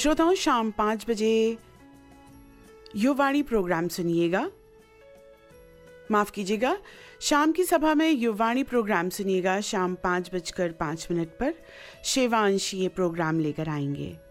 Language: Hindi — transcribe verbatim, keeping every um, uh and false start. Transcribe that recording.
श्रोताओं, शाम पाँच बजे युवाणी प्रोग्राम सुनिएगा। माफ कीजिएगा, शाम की सभा में युवाणी प्रोग्राम सुनिएगा। शाम पाँच बजकर पाँच मिनट पर शिवांश ये प्रोग्राम लेकर आएंगे।